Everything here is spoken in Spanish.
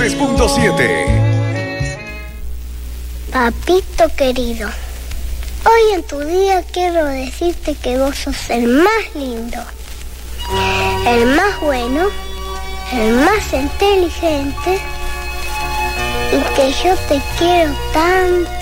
93.7. Papito querido, hoy en tu día quiero decirte que vos sos el más lindo, el más bueno, el más inteligente y que yo te quiero tanto.